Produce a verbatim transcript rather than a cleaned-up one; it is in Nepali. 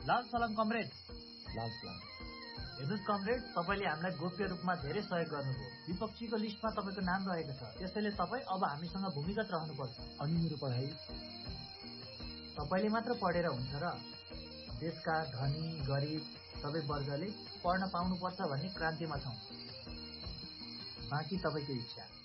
लाल सलाम कमरेड। लाल सलाम। हेर्नुहोस् कमरेड, तपाईँले हामीलाई गोप्य रूपमा धेरै सहयोग गर्नुभयो। विपक्षीको लिस्टमा तपाईँको नाम रहेको छ, त्यसैले तपाईँ अब हामीसँग भूमिगत रहनुपर्छ। अनि मेरो पढाइ? तपाईँले मात्र पढेर हुन्छ र? देशका धनी गरिब सबै वर्गले पढ्न पाउनुपर्छ भन्ने क्रान्तिमा छौँ। बाँकी तपाईँको इच्छा।